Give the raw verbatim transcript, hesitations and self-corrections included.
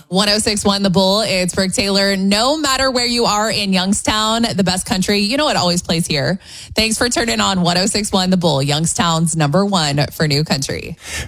one oh six point one The Bull. It's Brooke Taylor. No matter where you are in Youngstown, the best country, you know it always plays here. Thanks for turning on one oh six point one The Bull, Youngstown's number one for new country.